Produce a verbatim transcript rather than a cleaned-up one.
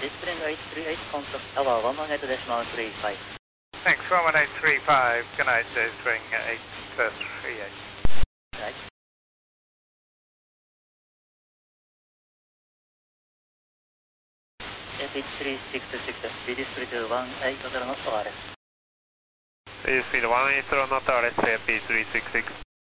Display eight three eight, contact tower one one eight decimal three five. Thanks, one one eight three five, good night, Display eight three eight. Right. Speed three six six, speed speed one eight zero knot O R S. Speed one eight zero knot O R S, P three six six.